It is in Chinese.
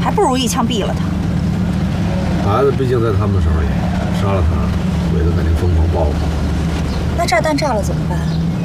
还不如一枪毙了他。 孩子毕竟在他们手里，杀了他，鬼子肯定疯狂报复。 那炸弹炸了怎么办？